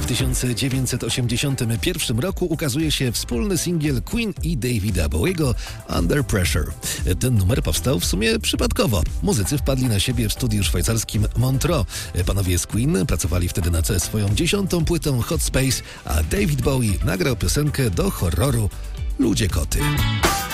1981 roku ukazuje się wspólny singiel Queen i Davida Bowiego Under Pressure. Ten numer powstał w sumie przypadkowo. Muzycy wpadli na siebie w studiu szwajcarskim Montreux. Panowie z Queen pracowali wtedy nad swoją 10. płytą Hot Space, a David Bowie nagrał piosenkę do horroru Ludzie Koty.